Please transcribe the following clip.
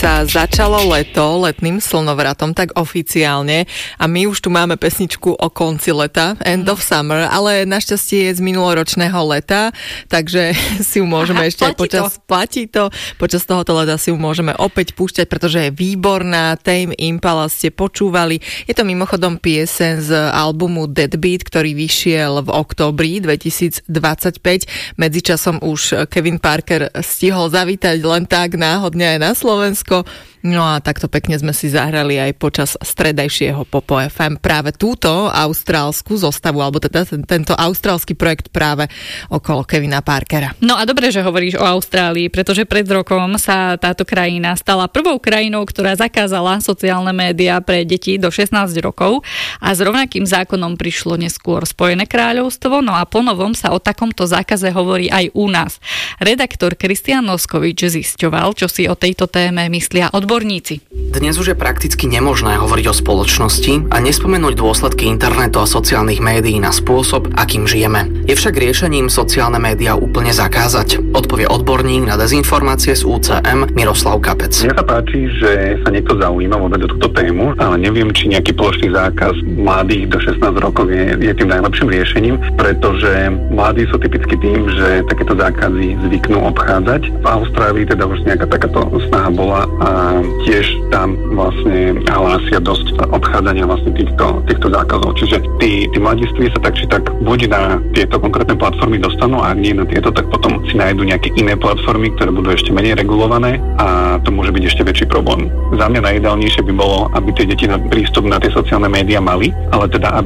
sa začalo leto letným slnovratom, tak oficiálne, a my už tu máme pesničku o konci leta, End of Summer, ale našťastie je z minuloročného leta, takže si ju môžeme počas tohoto leta si ju môžeme opäť púšťať, pretože je výborná. Tame Impala ste počúvali. Je to mimochodom pieseň z albumu Deadbeat, ktorý vyšiel v októbri 2025. Medzičasom už Kevin Parker stihol zavítať len tak náhodne aj na Slovensko. No a takto pekne sme si zahrali aj počas stredajšieho Popo FM práve túto austrálsku zostavu, alebo teda tento austrálsky projekt práve okolo Kevina Parkera. No a dobre, že hovoríš o Austrálii, pretože pred rokom sa táto krajina stala prvou krajinou, ktorá zakázala sociálne médiá pre deti do 16 rokov a s rovnakým zákonom prišlo neskôr Spojené kráľovstvo, no a ponovom sa o takomto zákaze hovorí aj u nás. Redaktor Kristián Noskovič zisťoval, čo si o tejto téme myslia odborníci. Dnes už je prakticky nemožné hovoriť o spoločnosti a nespomenúť dôsledky internetu a sociálnych médií na spôsob, akým žijeme. Je však riešením sociálne médiá úplne zakázať, odpovie odborník na dezinformácie z UCM Miroslav Kapec. Mne sa páči, že sa niekto zaujíma vôbec o túto tému, ale neviem, či nejaký plošný zákaz mladých do 16 rokov je tým najlepším riešením, pretože mladí sú typicky tým, že takéto zákazy zvyknú obchádzať. V Austrálii teda už nejaká takáto snaha bola a tiež tam vlastne hlásia dosť obchádzania vlastne týchto zákazov. Čiže tí mladiství sa tak či tak buď na tieto konkrétne platformy dostanú, a ak nie na tieto, tak potom si nájdu nejaké iné platformy, ktoré budú ešte menej regulované a to môže byť ešte väčší problém. Za mňa najideálnejšie by bolo, aby tie deti prístup na tie sociálne médiá mali, ale teda